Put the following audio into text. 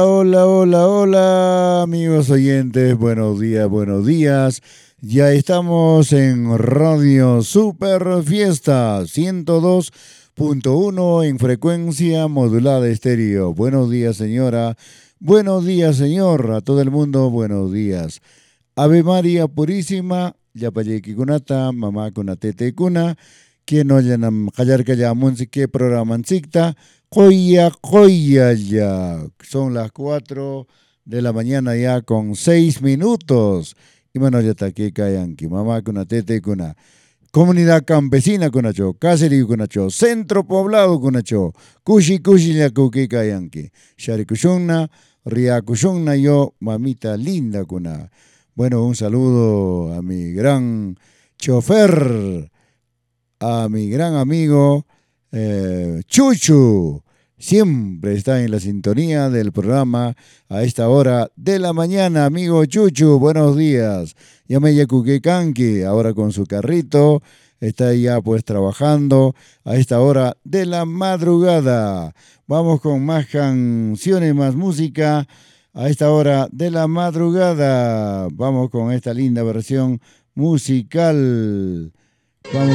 Hola, hola, hola, amigos oyentes, buenos días, buenos días. Ya estamos en Radio Super Fiesta 102.1 en frecuencia modulada estéreo. Buenos días, señora. Buenos días, señor. A todo el mundo, buenos días. Ave María Purísima, Yapayeki Kunata, Mamá Kunatete Kuna, quien no yanam callar callamunsi que programan sikta, Koya ya. Son las 4 de la mañana ya con 6 minutos. Y bueno, ya está aquí Kayanki, Mamá Kunatete Kuna. Comunidad campesina kunacho, Cáceres kunacho, centro poblado kunacho, Kushi ya kuki Kayanki. Shari kushunna, Ria kushunna yo, mamita linda kuna. Bueno, un saludo a mi gran chofer, a mi gran amigo Chuchu. Siempre está en la sintonía del programa a esta hora de la mañana, amigo Chuchu. Buenos días. Ya me Kanki, ahora con su carrito, está ya pues trabajando a esta hora de la madrugada. Vamos con más canciones, más música a esta hora de la madrugada. Vamos con esta linda versión musical. Vamos